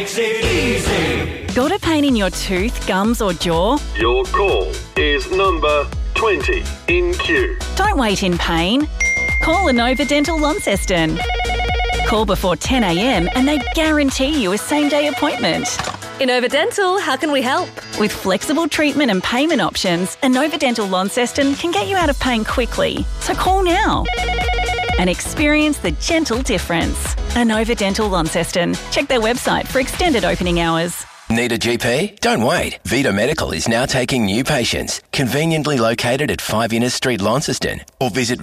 Makes it easy. Got a pain in your tooth, gums or jaw? Your call is number 20 in queue. Don't wait in pain. Call Inova Dental Launceston. Call before 10 a.m. and they guarantee you a same-day appointment. Inova Dental, how can we help? With flexible treatment and payment options, Inova Dental Launceston can get you out of pain quickly. So call now and experience the gentle difference. Inova Dental Launceston. Check their website for extended opening hours. Need a GP? Don't wait. Vita Medical is now taking new patients. Conveniently located at 5 Innes Street, Launceston, or visit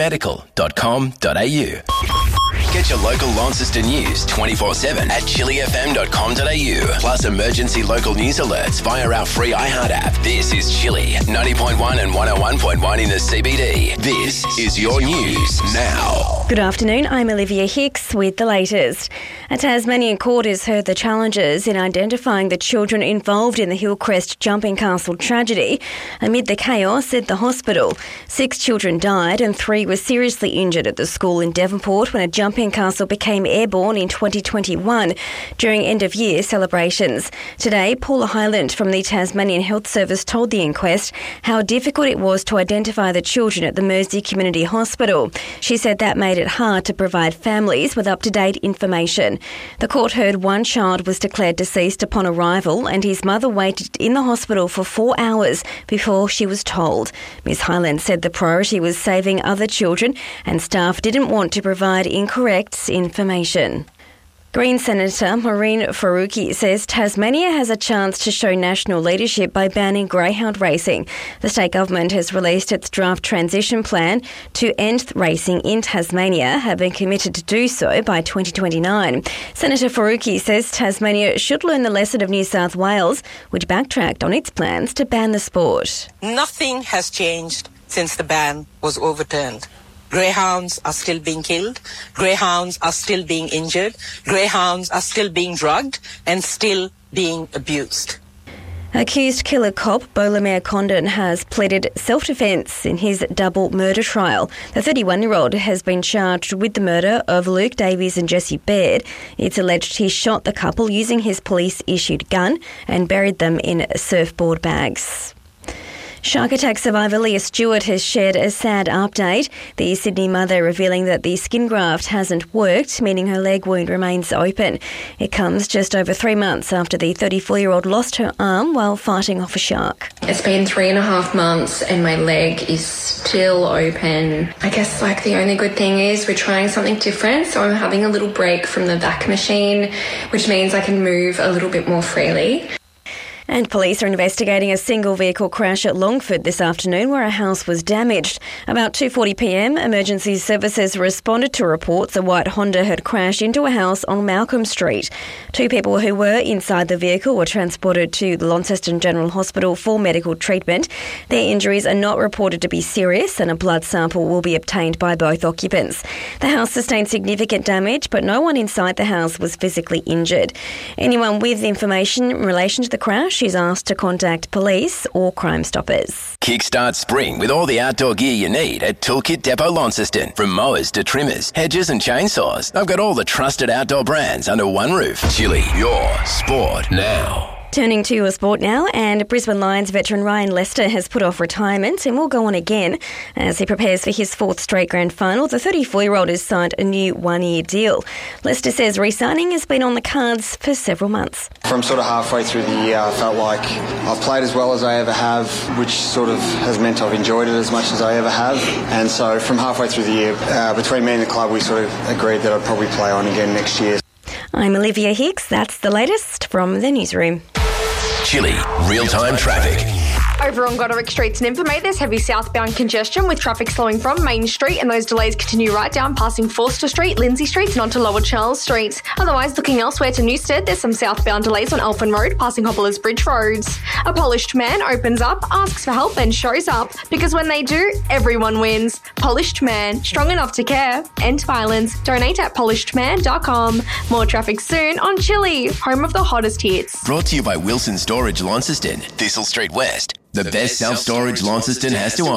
vitamedical.com.au. Get your local Launceston news 24/7 at chillyfm.com.au. Plus emergency local news alerts via our free iHeart app. This is Chilly 90.1 and 101.1 in the CBD. This is your news now. Good afternoon, I'm Olivia Hicks with the latest. A Tasmanian court has heard the challenges in identifying the children involved in the Hillcrest Jumping Castle tragedy amid the chaos at the hospital. 6 children died and 3 were seriously injured at the school in Devonport when a jumping castle became airborne in 2021 during end-of-year celebrations. Today, Paula Hyland from the Tasmanian Health Service told the inquest how difficult it was to identify the children at the Mersey Community Hospital. She said that made it hard to provide families with up-to-date information. The court heard one child was declared deceased upon arrival and his mother waited in the hospital for 4 hours before she was told. Ms Hyland said the priority was saving other children and staff didn't want to provide incorrect information. Green Senator Maureen Faruqi says Tasmania has a chance to show national leadership by banning greyhound racing. The state government has released its draft transition plan to end racing in Tasmania, having committed to do so by 2029. Senator Faruqi says Tasmania should learn the lesson of New South Wales, which backtracked on its plans to ban the sport. Nothing has changed since the ban was overturned. Greyhounds are still being killed. Greyhounds are still being injured. Greyhounds are still being drugged and still being abused. Accused killer cop Bolamir Condon has pleaded self-defence in his double murder trial. The 31-year-old has been charged with the murder of Luke Davies and Jesse Baird. It's alleged he shot the couple using his police-issued gun and buried them in surfboard bags. Shark attack survivor Leah Stewart has shared a sad update. The Sydney mother revealing that the skin graft hasn't worked, meaning her leg wound remains open. It comes just over 3 months after the 34-year-old lost her arm while fighting off a shark. It's been 3.5 months and my leg is still open. I guess the only good thing is we're trying something different, so I'm having a little break from the vac machine, which means I can move a little bit more freely. And police are investigating a single vehicle crash at Longford this afternoon where a house was damaged. About 2:40 p.m, emergency services responded to reports a white Honda had crashed into a house on Malcolm Street. 2 people who were inside the vehicle were transported to the Launceston General Hospital for medical treatment. Their injuries are not reported to be serious and a blood sample will be obtained by both occupants. The house sustained significant damage, but no one inside the house was physically injured. Anyone with information in relation to the crash is asked to contact police or Crime Stoppers. Kickstart spring with all the outdoor gear you need at Toolkit Depot Launceston. From mowers to trimmers, hedges and chainsaws, I've got all the trusted outdoor brands under one roof. Chilly, your sport now. Turning to your sport now, and Brisbane Lions veteran Ryan Lester has put off retirement and will go on again as he prepares for his 4th straight grand final. The 34-year-old has signed a new 1-year deal. Lester says re-signing has been on the cards for several months. From sort of halfway through the year, I felt like I've played as well as I ever have, which sort of has meant I've enjoyed it as much as I ever have. And so from halfway through the year, between me and the club, we sort of agreed that I'd probably play on again next year. I'm Olivia Hicks. That's the latest from the newsroom. Chilly, real-time traffic. Over on Goderic Streets in Invermay, there's heavy southbound congestion with traffic slowing from Main Street, and those delays continue right down passing Forster Street, Lindsay Street and onto Lower Charles Street. Otherwise, looking elsewhere to Newstead, there's some southbound delays on Elfin Road passing Hopperl's Bridge Roads. A polished man opens up, asks for help and shows up, because when they do, everyone wins. Polished Man, strong enough to care. End violence. Donate at polishedman.com. More traffic soon on Chilly, home of the hottest hits. Brought to you by Wilson Storage Launceston, Thistle Street West. The best self-storage Launceston has to offer.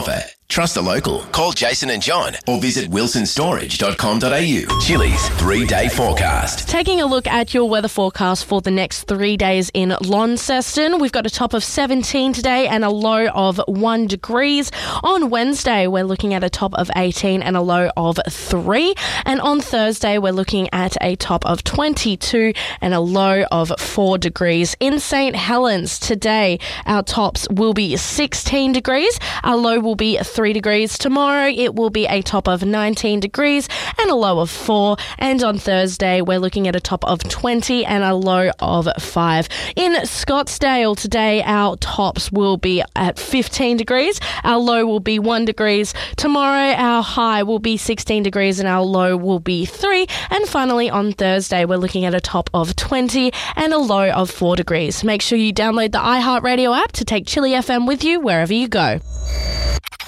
Trust the local. Call Jason and John or visit wilsonstorage.com.au. Chili's 3-day forecast. Taking a look at your weather forecast for the next 3 days in Launceston. We've got a top of 17 today and a low of 1 degrees. On Wednesday, we're looking at a top of 18 and a low of 3. And on Thursday, we're looking at a top of 22 and a low of 4 degrees. In St. Helens today, our tops will be 16 degrees. Our low will be 3 degrees. Tomorrow, it will be a top of 19 degrees and a low of 4. And on Thursday, we're looking at a top of 20 and a low of 5. In Scottsdale today, our tops will be at 15 degrees. Our low will be 1 degrees. Tomorrow, our high will be 16 degrees and our low will be 3. And finally, on Thursday, we're looking at a top of 20 and a low of 4 degrees. Make sure you download the iHeartRadio app to take Chili FM with you wherever you go.